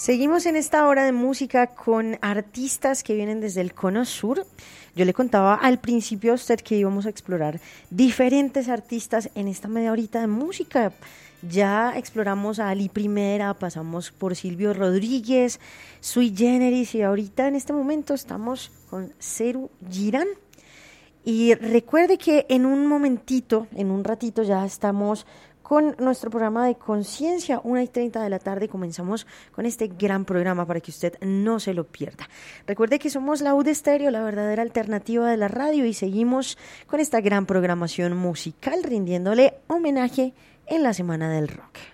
Seguimos en esta hora de música con artistas que vienen desde el Cono Sur. Yo le contaba al principio a usted que íbamos a explorar diferentes artistas en esta media horita de música. Ya exploramos a Ali Primera, pasamos por Silvio Rodríguez, Sui Generis y ahorita en este momento estamos con Serú Girán. Y recuerde que en un momentito, en un ratito ya estamos con nuestro programa de Conciencia, 1:30 de la tarde, comenzamos con este gran programa para que usted no se lo pierda. Recuerde que somos la UD Estéreo, la verdadera alternativa de la radio, y seguimos con esta gran programación musical rindiéndole homenaje en la Semana del Rock.